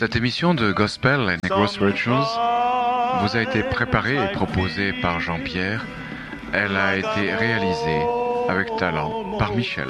Cette émission de Gospel and Negro Spirituals vous a été préparée et proposée par Jean-Pierre. Elle a été réalisée avec talent par Michel.